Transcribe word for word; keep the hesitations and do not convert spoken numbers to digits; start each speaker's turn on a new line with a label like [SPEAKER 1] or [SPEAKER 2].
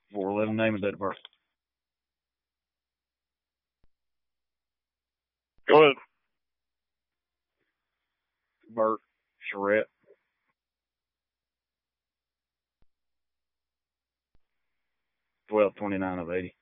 [SPEAKER 1] four eleven, name and date of birth.
[SPEAKER 2] Go ahead.
[SPEAKER 1] Bert Charette. twelve twenty-nine of eighty.